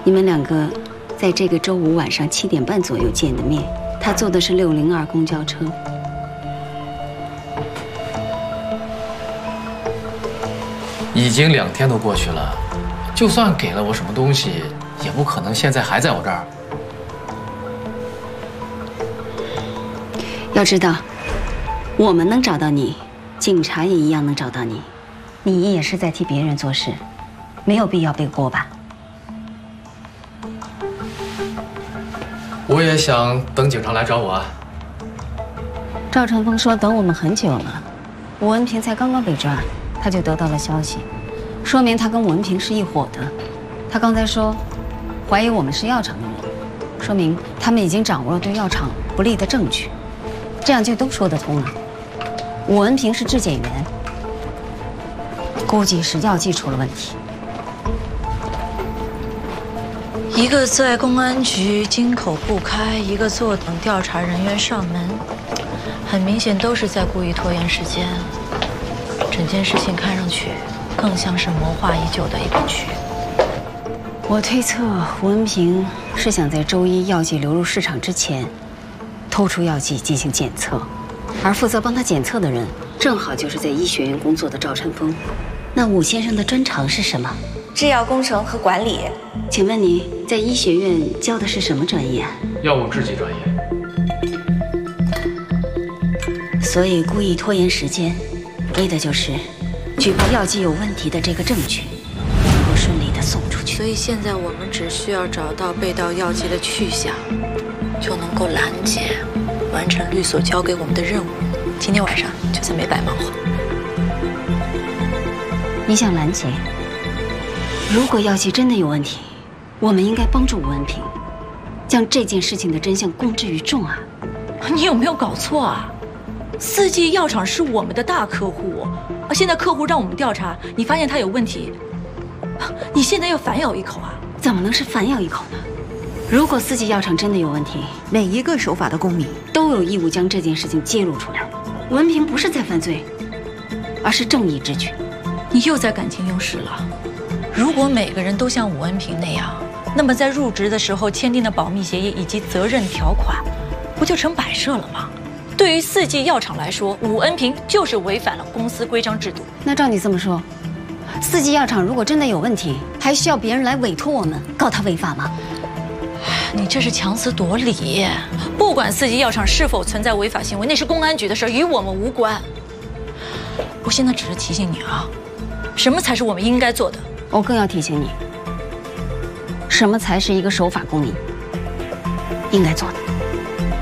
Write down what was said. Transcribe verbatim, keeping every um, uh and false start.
你们两个在这个周五晚上七点半左右见的面。他坐的是六零二公交车。 已经两天都过去了，就算给了我什么东西，也不可能现在还在我这儿。 要知道，我们能找到你，警察也一样能找到你。你也是在替别人做事，没有必要背锅吧？ 我也想等警察来找我啊。 赵传峰说等我们很久了，武文平才刚刚被抓，他就得到了消息，说明他跟武文平是一伙的。他刚才说怀疑我们是药厂的人，说明他们已经掌握了对药厂不利的证据，这样就都说得通了。武文平是质检员，估计是药剂出了问题。 一个在公安局金口不开，一个坐等调查人员上门，很明显都是在故意拖延时间。整件事情看上去更像是谋划已久的一个局。 我推测胡文平是想在周一药剂流入市场之前，偷出药剂进行检测，而负责帮他检测的人，正好就是在医学院工作的赵晨峰。那武先生的专长是什么？ 制药工程和管理。 请问你在医学院教的是什么专业？ 药物制剂专业。 所以故意拖延时间，为的就是举报药剂有问题的这个证据，能够顺利的送出去。 所以现在我们只需要找到被盗药剂的去向，就能够拦截，完成律所交给我们的任务。今天晚上就算没白忙活。 你想拦截？如果药剂真的有问题，我们应该帮助武文平，将这件事情的真相公之于众啊！ 你有没有搞错啊？四季药厂是我们的大客户，啊，现在客户让我们调查，你发现他有问题，你现在要反咬一口啊？ 怎么能是反咬一口呢？如果四季药厂真的有问题， 每一个守法的公民都有义务将这件事情揭露出来。武文平不是在犯罪，而是正义之举。 你又在感情用事了。如果每个人都像武文平那样，那么在入职的时候签订的保密协议以及责任条款，不就成摆设了吗？对于四季药厂来说，武恩平就是违反了公司规章制度。 那照你这么说，四季药厂如果真的有问题，还需要别人来委托我们告他违法吗？ 你这是强词夺理。不管四季药厂是否存在违法行为，那是公安局的事，与我们无关。我现在只是提醒你啊，什么才是我们应该做的？ 我更要提醒你，什么才是一个守法公民应该做的。